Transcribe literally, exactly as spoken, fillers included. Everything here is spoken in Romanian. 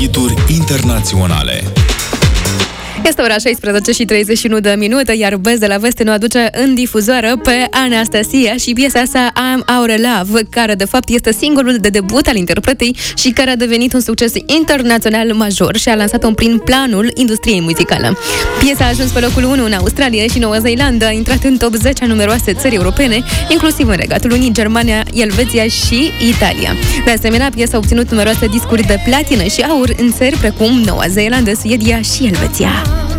hituri internaționale. Este ora șaisprezece și treizeci și unu de minute, iar Best de la Veste ne aduce în difuzoară pe Anastasia și piesa sa I'm Our Love, care de fapt este singurul de debut al interpretei și care a devenit un succes internațional major și a lansat-o prin planul industriei muzicale. Piesa a ajuns pe locul unu în Australia și Noua Zeelandă, a intrat în top zece a numeroase țări europene, inclusiv în Regatul Unit, Germania, Elveția și Italia. De asemenea, piesa a obținut numeroase discuri de platină și aur în țări precum Noua Zeelandă, Suedia și Elveția.